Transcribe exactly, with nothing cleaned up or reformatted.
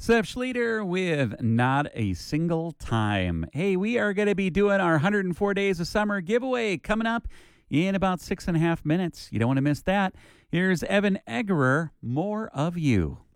Seth Schleter with Not a Single Time. Hey, we are going to be doing our one hundred four Days of Summer giveaway coming up in about six and a half minutes. You don't want to miss that. Here's Evan Egerer, More of You.